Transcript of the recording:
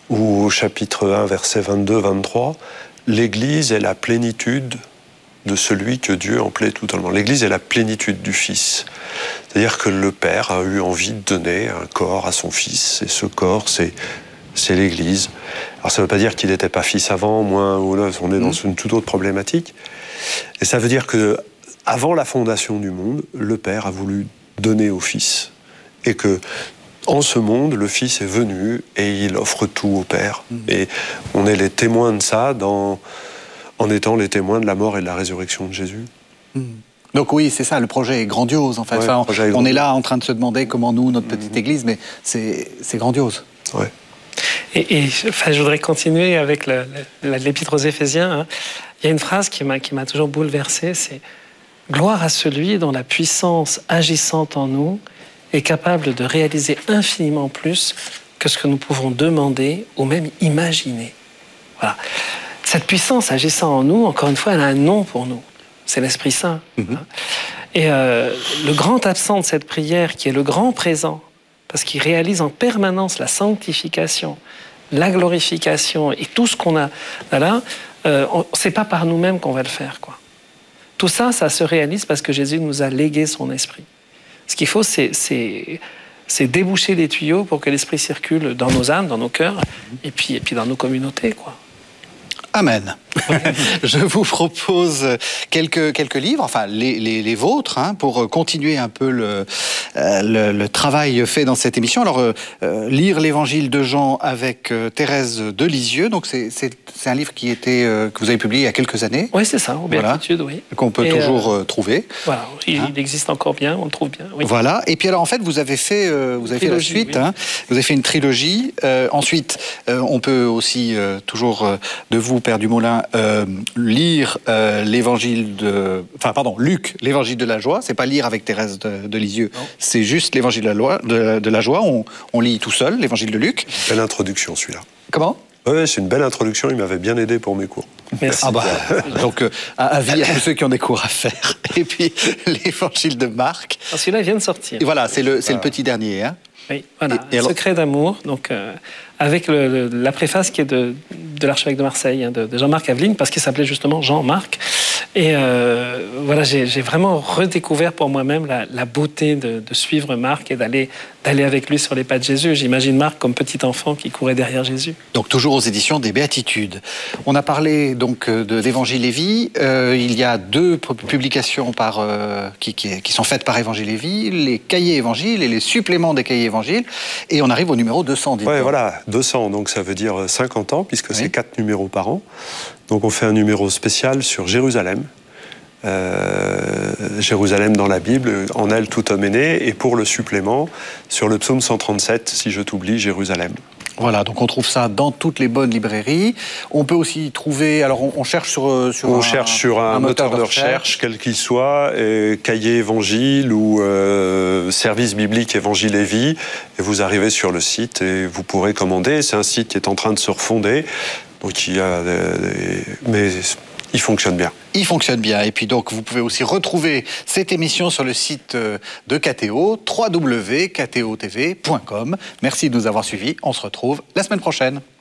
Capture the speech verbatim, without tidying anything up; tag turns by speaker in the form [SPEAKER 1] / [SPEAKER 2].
[SPEAKER 1] où au chapitre un, versets vingt-deux vingt-trois, l'Église est la plénitude de celui que Dieu emplit totalement. L'Église est la plénitude du Fils. C'est-à-dire que le Père a eu envie de donner un corps à son Fils, et ce corps, c'est, c'est l'Église. Alors ça ne veut pas dire qu'il n'était pas Fils avant, moins ou là, on est dans une toute autre problématique. Et ça veut dire que avant la fondation du monde, le Père a voulu donner au Fils. Et que, en ce monde, le Fils est venu et il offre tout au Père. Mmh. Et on est les témoins de ça dans, en étant les témoins de la mort et de la résurrection de Jésus.
[SPEAKER 2] Mmh. Donc oui, c'est ça, le projet est grandiose en fait. Ouais, enfin, on, est on est là en train de se demander comment nous, notre petite mmh. église, mais c'est, c'est grandiose.
[SPEAKER 1] Ouais.
[SPEAKER 3] Et, et enfin, je voudrais continuer avec le, le, l'épître aux Éphésiens. Hein. Il y a une phrase qui m'a, qui m'a toujours bouleversé, c'est « Gloire à celui dont la puissance agissante en nous est capable de réaliser infiniment plus que ce que nous pouvons demander ou même imaginer. » Voilà. Cette puissance agissant en nous, encore une fois, elle a un nom pour nous. C'est l'Esprit Saint. Mm-hmm. Hein. Et euh, le grand absent de cette prière, qui est le grand présent, parce qu'il réalise en permanence la sanctification, la glorification et tout ce qu'on a là, euh, on, c'est pas par nous-mêmes qu'on va le faire, quoi. Tout ça, ça se réalise parce que Jésus nous a légué son esprit. Ce qu'il faut, c'est, c'est, c'est déboucher les tuyaux pour que l'esprit circule dans nos âmes, dans nos cœurs, et puis, et puis dans nos communautés, quoi.
[SPEAKER 2] Amen. Je vous propose quelques, quelques livres, enfin les, les, les vôtres, hein, pour continuer un peu le, euh, le, le travail fait dans cette émission. Alors, euh, lire l'Évangile de Jean avec euh, Thérèse de Lisieux, donc c'est, c'est, c'est un livre qui était, euh, que vous avez publié il y a quelques années.
[SPEAKER 3] Oui, c'est ça, aux Béatitudes,
[SPEAKER 2] voilà,
[SPEAKER 3] oui.
[SPEAKER 2] Qu'on peut et toujours euh, trouver.
[SPEAKER 3] Voilà, il,
[SPEAKER 2] hein.
[SPEAKER 3] il existe encore bien, on le trouve bien. Oui.
[SPEAKER 2] Voilà, et puis alors en fait, vous avez fait, euh, vous avez fait la suite, oui. hein, vous avez fait une trilogie. Euh, ensuite, euh, on peut aussi euh, toujours euh, de vous, Père Dumoulin, euh, lire euh, l'évangile de... Enfin, pardon, Luc, l'évangile de la joie. C'est pas lire avec Thérèse de, de Lisieux, non. C'est juste l'évangile de la, loi, de, de la joie. On, on lit tout seul, l'évangile de Luc.
[SPEAKER 1] Belle introduction, celui-là.
[SPEAKER 2] Comment ?
[SPEAKER 1] Oui, c'est une belle introduction. Il m'avait bien aidé pour mes cours.
[SPEAKER 3] Merci.
[SPEAKER 2] Ah bah, donc, euh, avis à tous ceux qui ont des cours à faire. Et puis, l'évangile de Marc.
[SPEAKER 3] Alors, celui-là, il vient de sortir.
[SPEAKER 2] Et voilà, c'est le, c'est
[SPEAKER 1] ah.
[SPEAKER 2] le petit dernier, hein.
[SPEAKER 3] Oui, voilà,
[SPEAKER 2] et, et alors...
[SPEAKER 3] Secret d'amour, donc euh, avec le, le, la préface qui est de, de l'archevêque de Marseille, hein, de, de Jean-Marc Aveline, parce qu'il s'appelait justement Jean-Marc. Et euh, voilà, j'ai, j'ai vraiment redécouvert pour moi-même la, la beauté de, de suivre Marc et d'aller, d'aller avec lui sur les pas de Jésus. J'imagine Marc comme petit enfant qui courait derrière Jésus.
[SPEAKER 2] Donc toujours aux éditions des Béatitudes. On a parlé donc de l'Évangile et Vie. Euh, il y a deux publications par, euh, qui, qui, qui sont faites par Évangile et Vie, les cahiers Évangiles et les suppléments des cahiers Évangiles. Et on arrive au numéro deux cents.
[SPEAKER 1] Oui, voilà, deux cents, donc ça veut dire cinquante ans, puisque oui. c'est quatre numéros par an. Donc on fait un numéro spécial sur Jérusalem. Euh, Jérusalem dans la Bible, en elle tout homme est né, et pour le supplément, sur le psaume cent trente-sept, si je t'oublie, Jérusalem.
[SPEAKER 2] Voilà, donc on trouve ça dans toutes les bonnes librairies. On peut aussi trouver, alors on, on cherche sur, sur
[SPEAKER 1] on
[SPEAKER 2] un,
[SPEAKER 1] cherche sur un, un moteur, moteur de recherche, recherche, quel qu'il soit, et cahier évangile ou euh, service biblique évangile et vie, et vous arrivez sur le site et vous pourrez commander. C'est un site qui est en train de se refonder, donc il y a des, des, mais il fonctionne bien.
[SPEAKER 2] Il fonctionne bien. Et puis donc, vous pouvez aussi retrouver cette émission sur le site de K T O, w w w point k t o t v point com. Merci de nous avoir suivis. On se retrouve la semaine prochaine.